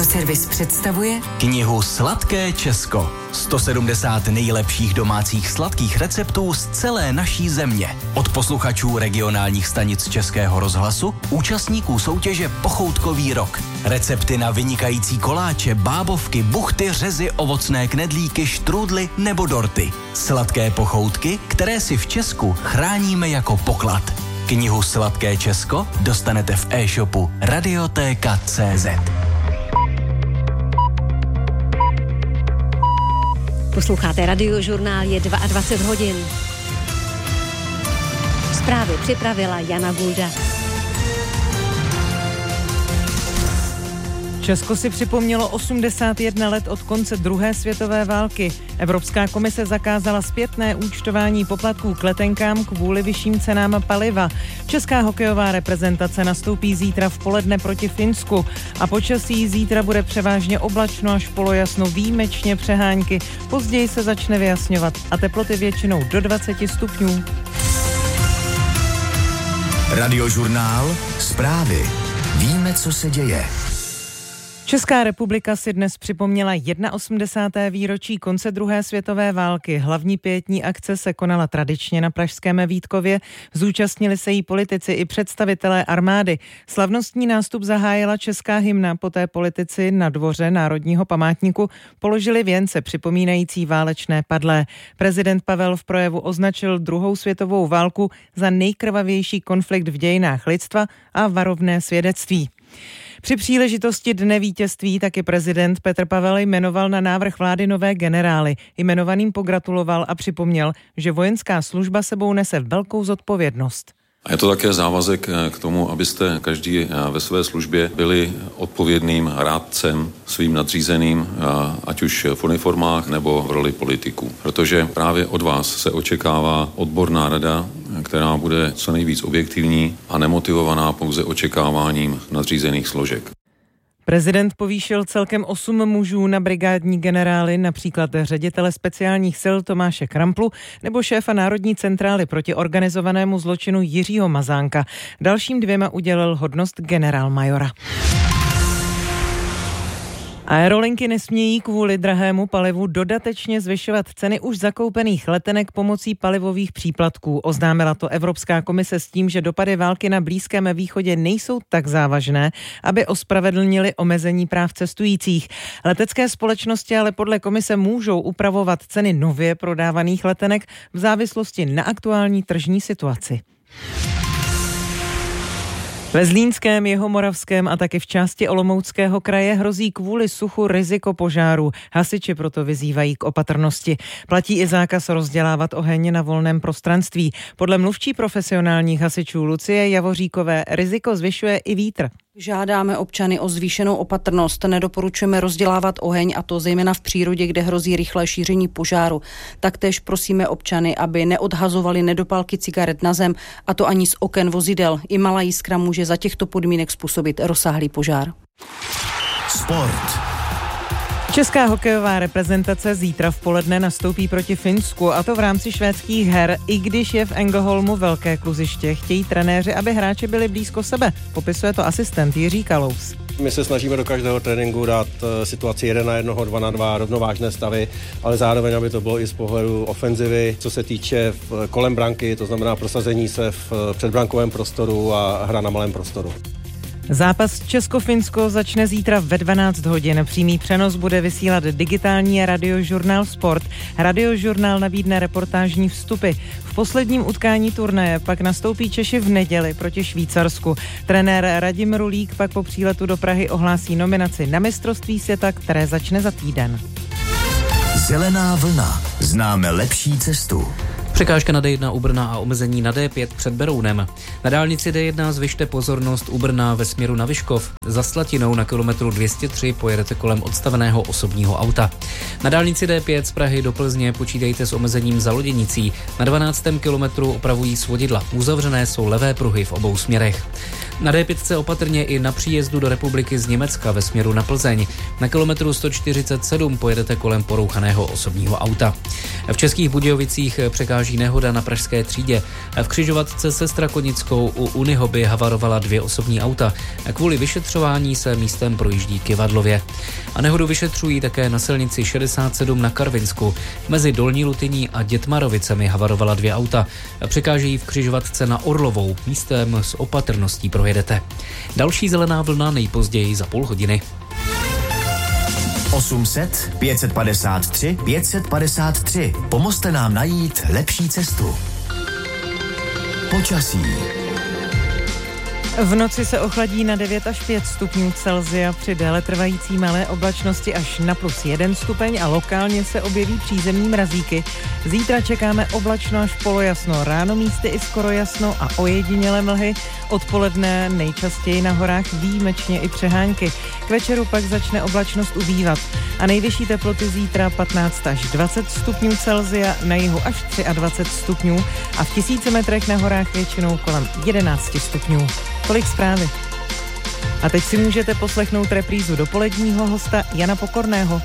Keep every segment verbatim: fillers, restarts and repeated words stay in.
Radioservis představuje knihu Sladké Česko. sto sedmdesát nejlepších domácích sladkých receptů z celé naší země. Od posluchačů regionálních stanic Českého rozhlasu, účastníků soutěže Pochoutkový rok. Recepty na vynikající koláče, bábovky, buchty, řezy, ovocné knedlíky, štrůdly nebo dorty. Sladké pochoutky, které si v Česku chráníme jako poklad. Knihu Sladké Česko dostanete v e-shopu Radiotéka tečka cé zet. Posloucháte Radiožurnál, je dvacet dva hodin. Zprávy připravila Jana Gulda. Česko si připomnělo osmdesát jedna let od konce druhé světové války. Evropská komise zakázala zpětné účtování poplatků k letenkám kvůli vyšším cenám paliva. Česká hokejová reprezentace nastoupí zítra v poledne proti Finsku a počasí zítra bude převážně oblačno až polojasno, výjimečně přehánky. Později se začne vyjasňovat a teploty většinou do dvacet stupňů. Radiožurnál, zprávy. Víme, co se děje. Česká republika si dnes připomněla osmdesátého první výročí konce druhé světové války. Hlavní pietní akce se konala tradičně na pražském Vítkově. Zúčastnili se jí politici i představitelé armády. Slavnostní nástup zahájila česká hymna, poté politici na dvoře Národního památníku položili věnce připomínající válečné padlé. Prezident Pavel v projevu označil druhou světovou válku za nejkrvavější konflikt v dějinách lidstva a varovné svědectví. Při příležitosti Dne vítězství taky prezident Petr Pavel jmenoval na návrh vlády nové generály. Jmenovaným pogratuloval a připomněl, že vojenská služba sebou nese velkou zodpovědnost. A je to také závazek k tomu, abyste každý ve své službě byli odpovědným rádcem svým nadřízeným, ať už v uniformách nebo v roli politiků. Protože právě od vás se očekává odborná rada, která bude co nejvíc objektivní a nemotivovaná pouze očekáváním nadřízených složek. Prezident povýšil celkem osm mužů na brigádní generály, například ředitele speciálních sil Tomáše Kramplu nebo šéfa Národní centrály proti organizovanému zločinu Jiřího Mazánka. Dalším dvěma udělil hodnost generálmajora. Aerolinky nesmějí kvůli drahému palivu dodatečně zvyšovat ceny už zakoupených letenek pomocí palivových příplatků. Oznámila to Evropská komise s tím, že dopady války na Blízkém východě nejsou tak závažné, aby ospravedlnili omezení práv cestujících. Letecké společnosti ale podle komise můžou upravovat ceny nově prodávaných letenek v závislosti na aktuální tržní situaci. Ve Zlínském, Jihomoravském a taky v části Olomouckého kraje hrozí kvůli suchu riziko požáru. Hasiči proto vyzývají k opatrnosti. Platí i zákaz rozdělávat oheň na volném prostranství. Podle mluvčí profesionálních hasičů Lucie Javoříkové riziko zvyšuje i vítr. Žádáme občany o zvýšenou opatrnost. Nedoporučujeme rozdělávat oheň, a to zejména v přírodě, kde hrozí rychlé šíření požáru. Taktéž prosíme občany, aby neodhazovali nedopalky cigaret na zem, a to ani z oken vozidel. I malá jiskra může za těchto podmínek způsobit rozsáhlý požár. Sport. Česká hokejová reprezentace zítra v poledne nastoupí proti Finsku, a to v rámci švédských her. I když je v Ängelholmu velké kluziště, chtějí trenéři, aby hráči byli blízko sebe. Popisuje to asistent Jiří Kalous. My se snažíme do každého tréninku dát situaci jeden na jednoho, dva na dva, rovnovážné stavy, ale zároveň, aby to bylo i z pohledu ofenzivy, co se týče kolem branky, to znamená prosazení se v předbrankovém prostoru a hra na malém prostoru. Zápas Česko-Finsko začne zítra ve dvanáct hodin. Přímý přenos bude vysílat digitální radiožurnál Sport. Radiožurnál nabídne reportážní vstupy. V posledním utkání turnaje pak nastoupí Češi v neděli proti Švýcarsku. Trenér Radim Rulík pak po příletu do Prahy ohlásí nominaci na mistrovství světa, které začne za týden. Zelená vlna. Známe lepší cestu. Překážka na D jedna u Brna a omezení na D pět před Berounem. Na dálnici D jedna zvyšte pozornost u Brna ve směru na Vyškov. Za Slatinou na kilometru dvě stě tři pojedete kolem odstaveného osobního auta. Na dálnici D pět z Prahy do Plzně počítejte s omezením za Loděnicí. Na dvanáctém kilometru opravují svodidla. Uzavřené jsou levé pruhy v obou směrech. Na D pět opatrně i na příjezdu do republiky z Německa ve směru na Plzeň. Na kilometru sto čtyřicet sedm pojedete kolem porouchaného osobního auta. V Českých Budějovicích překáží nehoda na pražské třídě. V křižovatce se Strakonickou u Unihoby havarovala dvě osobní auta. Kvůli vyšetřování se místem projíždí Kyvadlově. A nehodu vyšetřují také na silnici šedesát sedm na Karvinsku. Mezi Dolní Lutyní a Dětmarovicemi havarovala dvě auta. Překážejí v křižovatce na Orlovou. Místem s opatrností projedete. Další zelená vlna nejpozději za půl hodiny. osm set pět set padesát tři pět set padesát tři. Pomozte nám najít lepší cestu. Počasí. V noci se ochladí na devět až pět stupňů Celsia, při déle trvající malé oblačnosti až na plus jeden stupeň a lokálně se objeví přízemní mrazíky. Zítra čekáme oblačno až polojasno, ráno místy i skoro jasno a ojedinělé mlhy, odpoledne nejčastěji na horách výjimečně i přehánky. K večeru pak začne oblačnost ubývat a nejvyšší teploty zítra patnáct až dvacet stupňů Celsia, na jihu až dvacet tři stupňů a v tisíci metrech na horách většinou kolem jedenáct stupňů. Tolik zprávy. A teď si můžete poslechnout reprízu dopoledního hosta Jana Pokorného.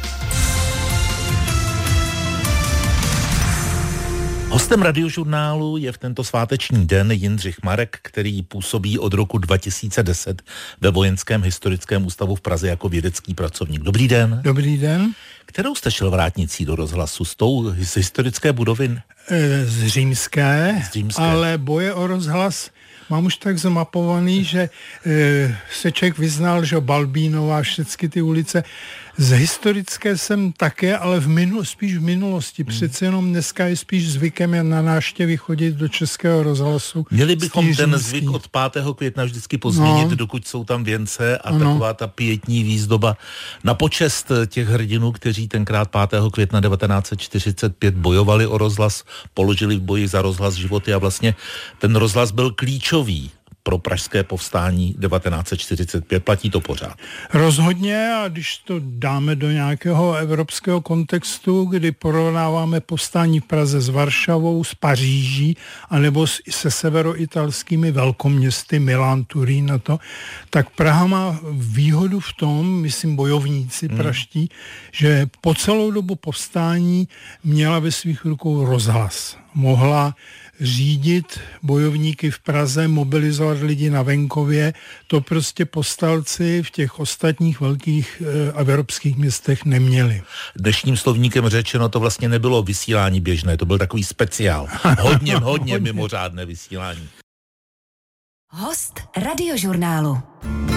Hostem Radiožurnálu je v tento sváteční den Jindřich Marek, který působí od roku dva tisíce deset ve Vojenském historickém ústavu v Praze jako vědecký pracovník. Dobrý den. Dobrý den. Kterou jste šel vrátnicí do rozhlasu? S tou z historické budovy? Z římské, z římské, ale boje o rozhlas mám už tak zmapovaný, že e, se člověk vyznal, že Balbínová, všechny ty ulice. Z historické jsem také, ale v minu, spíš v minulosti. Hmm. Přece jenom dneska je spíš zvykem jen na návštěvy chodit do Českého rozhlasu. Měli bychom ten zvyk od pátého května vždycky pozměnit, no. Dokud jsou tam věnce a ano. Taková ta pietní výzdoba na počest těch hrdinů, kteří tenkrát pátého května devatenáct set čtyřicet pět bojovali o rozhlas, položili v boji za rozhlas životy a vlastně ten rozhlas byl klíčový pro pražské povstání devatenáct set čtyřicet pět. Platí to pořád? Rozhodně, a když to dáme do nějakého evropského kontextu, kdy porovnáváme povstání v Praze s Varšavou, s Paříží, anebo se severoitalskými velkoměsty Milán, Turín a to, tak Praha má výhodu v tom, myslím bojovníci hmm. praští, že po celou dobu povstání měla ve svých rukou rozhlas. Mohla řídit bojovníky v Praze, mobilizovat lidi na venkově, to prostě povstalci v těch ostatních velkých e, evropských městech neměli. Dnešním slovníkem řečeno to vlastně nebylo vysílání běžné, to byl takový speciál. Hodně, hodně, hodně mimořádné vysílání. Host Radiožurnálu.